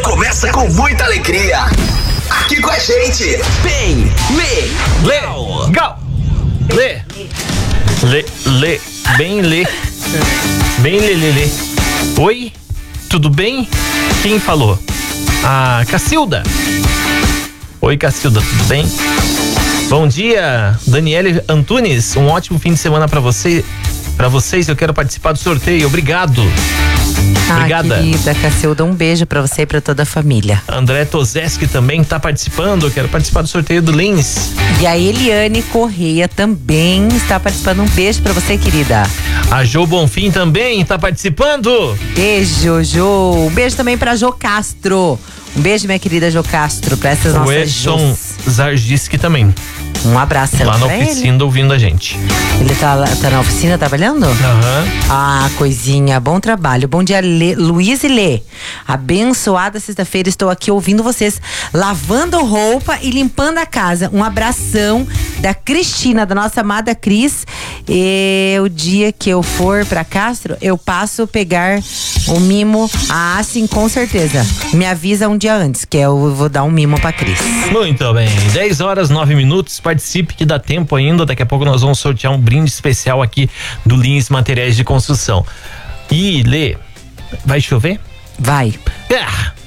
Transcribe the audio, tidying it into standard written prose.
começa com muita alegria. Aqui com a gente. Bem legal. Lê. Oi, tudo bem? Quem falou? A Cacilda. Oi, Cacilda, tudo bem? Bom dia, Daniele Antunes. Um ótimo fim de semana pra você. Para vocês, eu quero participar do sorteio. Obrigado. Obrigada. Querida Cacilda, um beijo pra você e pra toda a família. André Tozeski também tá participando. Eu quero participar do sorteio do Lins. E a Eliane Correia também está participando. Um beijo pra você, querida. A Jo Bonfim também tá participando. Beijo, Jo. Um beijo também pra Jo Castro. Um beijo, minha querida Jo Castro, pra essas nossas O Edson Zargiski também. Um abraço lá na oficina ouvindo a gente. Ele tá na oficina trabalhando? Aham. Ah, coisinha, bom trabalho. Bom dia, Luiz e Lê. Abençoada sexta-feira, estou aqui ouvindo vocês, lavando roupa e limpando a casa. Um abração da Cristina, da nossa amada Cris. E o dia que eu for pra Castro, eu passo pegar o mimo. Ah, sim, com certeza. Me avisa um dia antes, que eu vou dar um mimo pra Cris. Muito bem, 10 horas 9 minutos. Participe que dá tempo ainda. Daqui a pouco nós vamos sortear um brinde especial aqui do Lins Materiais de Construção. E Lê, vai chover? Vai.